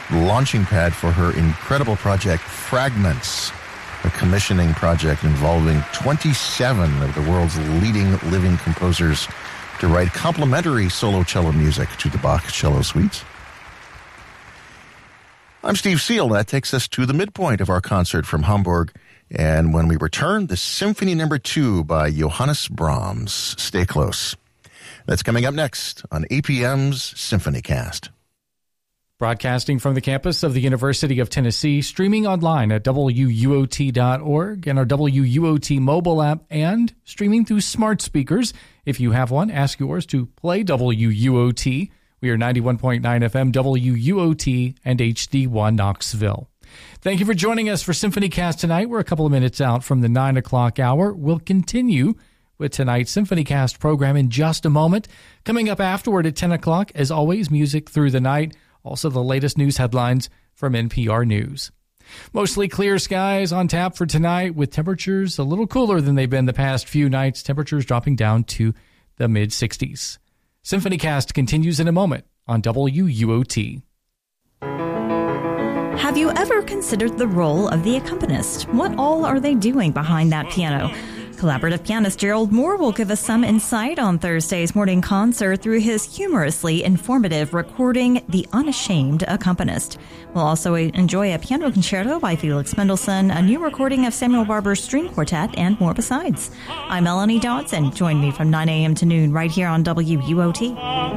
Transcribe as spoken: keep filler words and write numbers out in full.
launching pad for her incredible project, Fragments, a commissioning project involving twenty-seven of the world's leading living composers to write complementary solo cello music to the Bach Cello Suites. I'm Steve Seal. That takes us to the midpoint of our concert from Hamburg. And when we return, the Symphony Number Two by Johannes Brahms. Stay close. That's coming up next on A P M's Symphony Cast. Broadcasting from the campus of the University of Tennessee, streaming online at W U O T dot org and our W U O T mobile app, and streaming through smart speakers. If you have one, ask yours to play W U O T. We are ninety-one point nine F M, W U O T, and H D one Knoxville. Thank you for joining us for Symphony Cast tonight. We're a couple of minutes out from the nine o'clock hour. We'll continue with tonight's Symphony Cast program in just a moment. Coming up afterward at ten o'clock, as always, music through the night. Also, the latest news headlines from N P R News. Mostly clear skies on tap for tonight, with temperatures a little cooler than they've been the past few nights. Temperatures dropping down to the mid sixties. Symphony Cast continues in a moment on W U O T. Have you ever considered the role of the accompanist? What all are they doing behind that piano? Collaborative pianist Gerald Moore will give us some insight on Thursday's morning concert through his humorously informative recording, The Unashamed Accompanist. We'll also enjoy a piano concerto by Felix Mendelssohn, a new recording of Samuel Barber's string quartet, and more besides. I'm Melanie Dodson. Join me from nine a.m. to noon right here on W U O T.